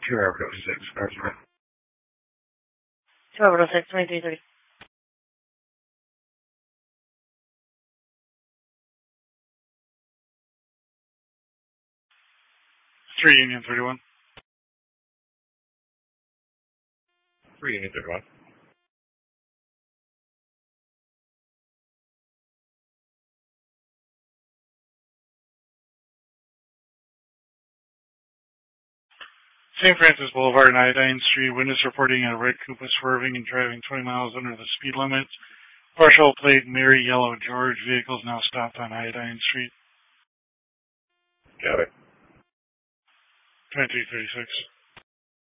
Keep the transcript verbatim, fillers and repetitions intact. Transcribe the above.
Two Avenue six, Arthur. Two Avenue six, twenty-three thirty. Three Union thirty-one. Three Union thirty-one. Saint Francis Boulevard and Iodine Street. Witness reporting a red Coupe swerving and driving twenty miles under the speed limit. Partial plate Mary Yellow George. Vehicles now stopped on Iodine Street. Got it. twenty-three thirty-six.